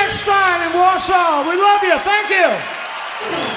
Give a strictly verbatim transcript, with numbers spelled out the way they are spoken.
next time in Warsaw. We love you. Thank you.